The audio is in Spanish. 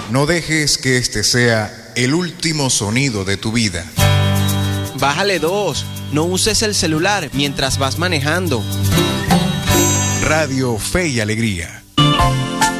No dejes que este sea el último sonido de tu vida. Bájale 2. No uses el celular mientras vas manejando. Radio Fe y Alegría.